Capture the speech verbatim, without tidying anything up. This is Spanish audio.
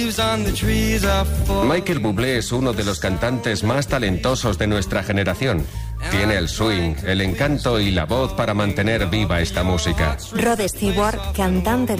Michael Bublé es uno de los cantantes más talentosos de nuestra generación. Tiene el swing, el encanto y la voz para mantener viva esta música. Rod Stewart, cantante